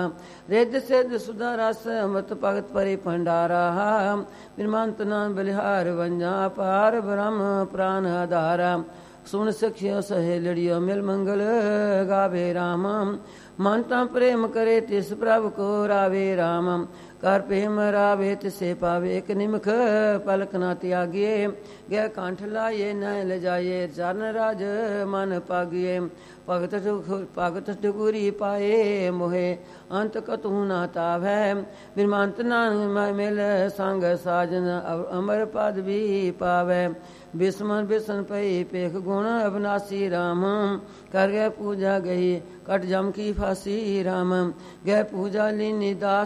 ਰਿੱਧ ਸਿੱਧ ਸੁਧਾ ਰਸ ਅੰਮ੍ਰਿਤ ਭਗਤ ਪਰੇ ਭੰਡਾਰਾ। ਬਿਰਮੰਤ ਨਾਮ ਬਲਿਹਾਰ ਵੰਜਾ ਪਾਰ ਬ੍ਰਹਮ ਪ੍ਰਾਨ ਆਧਾਰਾ। ਸੁਣ ਸਖਿਓ ਸਹੇਲੜਿਓ ਮਿਲ ਮੰਗਲ ਗਾਵੇ ਰਾਮ। ਮਨ ਤਾਂ ਪ੍ਰੇਮ ਕਰੇ ਤਿਸ ਪ੍ਰਭ ਕੋ ਰਾਵੇ ਰਾਮ। ਕਰ ਪ੍ਰੇਮ ਰਾਵੇ ਤਿਸੇ ਪਾਵੇ ਇੱਕ ਨਿਮਖ ਪਲਕ ਨਾ ਤਿਆਗੀਏ। ਗੈ ਕੰਠ ਲਾਏ ਨ ਲਜਾਏ ਚਰਨ ਰਾਜ ਮਨ ਪਾਗੀਏ। ਭਗਤ ਠਕੁਰੀ ਪਾਏ ਮੋਹੇ ਅੰਤ ਕਤੂ ਨਾ ਤਾਵੈ। ਬਿਰਮੰਤ ਨਾਮ ਮਿਲ ਸੰਗ ਸਾਜਨ ਅਮਰ ਪਦ ਵੀ ਪਾਵੈ। ਬਿਸਮਨ ਬਿਸਨ ਪਈ ਪੇਖ ਗੁਣ ਅਬਨਾਸੀ ਰਾਮ। ਕਰ ਗਏ ਪੂਜਾ ਗਈ ਕਟ ਜਮ ਕੀ ਫਾਸੀ ਰਾਮ। ਗਏ ਪੂਜਾ ਲੀਨੀ ਦਾਸ